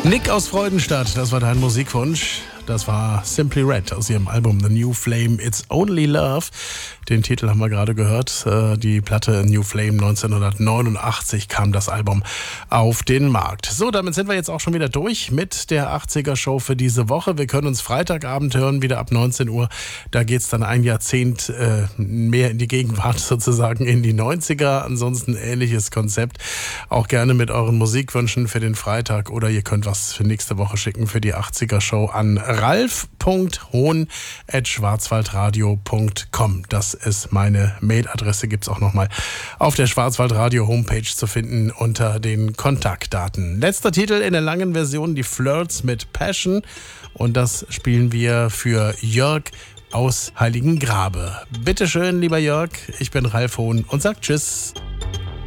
Nick aus Freudenstadt, das war dein Musikwunsch. Das war Simply Red aus ihrem Album The New Flame, It's Only Love. Den Titel haben wir gerade gehört. Die Platte New Flame 1989 kam das Album auf den Markt. So, damit sind wir jetzt auch schon wieder durch mit der 80er Show für diese Woche. Wir können uns Freitagabend hören, wieder ab 19 Uhr. Da geht's dann ein Jahrzehnt mehr in die Gegenwart, sozusagen in die 90er. Ansonsten ähnliches Konzept. Auch gerne mit euren Musikwünschen für den Freitag oder ihr könnt was für nächste Woche schicken für die 80er Show an ralf.hohn@schwarzwaldradio.com. Das ist meine Mailadresse, gibt's auch nochmal auf der Schwarzwaldradio Homepage zu finden unter den Kontaktdaten. Letzter Titel in der langen Version, die Flirts mit Passion, und das spielen wir für Jörg aus Heiligengrabe. Bitteschön, lieber Jörg, ich bin Ralf Hohn und sag Tschüss.